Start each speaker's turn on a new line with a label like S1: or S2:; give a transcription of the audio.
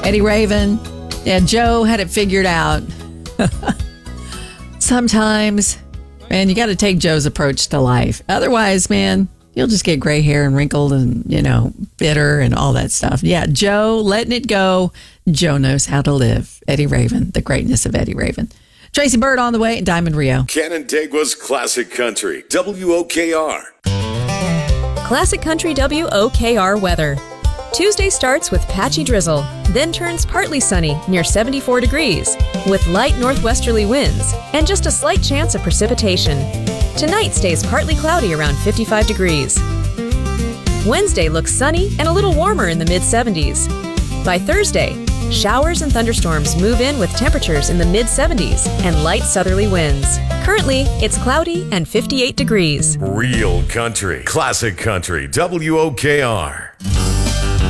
S1: Eddie Raven. Yeah, Joe had it figured out. Sometimes, man, you got to take Joe's approach to life. Otherwise, man, you'll just get gray hair and wrinkled and, bitter and all that stuff. Yeah, Joe, letting it go. Joe knows how to live. Eddie Raven, the greatness of Eddie Raven. Tracy Bird on the way, Diamond Rio.
S2: Canandaigua's Classic Country, WOKR.
S3: Classic Country WOKR weather. Tuesday starts with patchy drizzle, then turns partly sunny near 74 degrees, with light northwesterly winds and just a slight chance of precipitation. Tonight stays partly cloudy around 55 degrees. Wednesday looks sunny and a little warmer in the mid-70s. By Thursday, showers and thunderstorms move in with temperatures in the mid-70s and light southerly winds. Currently, it's cloudy and 58 degrees.
S2: Real country, classic country, WOKR.